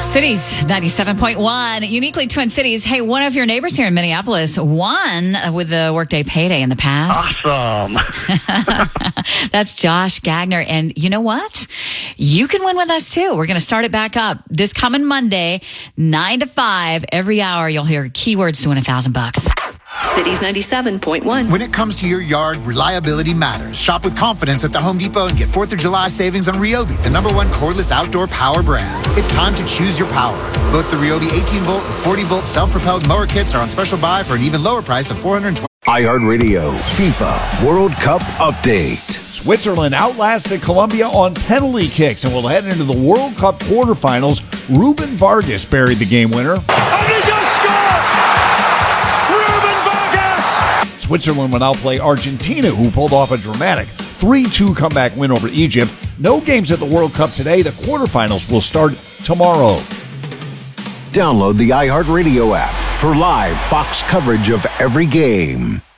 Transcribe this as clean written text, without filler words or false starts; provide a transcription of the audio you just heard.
Cities 97.1, uniquely Twin Cities. Hey, one of your neighbors here in Minneapolis won with the Workday Payday in the past. Awesome. That's Josh Gagner. And you know what? You can win with us too. We're going to start it back up this coming Monday, 9 to 5. Every hour, you'll hear keywords to win $1,000. Cities 97.1. When it comes to your yard, reliability matters. Shop with confidence at the Home Depot and get 4th of July savings on Ryobi, the #1 cordless outdoor power brand. It's time to choose your power. Both the Ryobi 18-volt and 40-volt self-propelled mower kits are on special buy for an even lower price of $420. iHeartRadio FIFA World Cup Update. Switzerland outlasted Colombia on penalty kicks and will head into the World Cup quarterfinals. Ruben Vargas buried the game winner. And he does score! Ruben Vargas! Switzerland will now play Argentina, who pulled off a dramatic 3-2 comeback win over Egypt. No games at the World Cup today. The quarterfinals will start tomorrow. Download the iHeartRadio app for live Fox coverage of every game.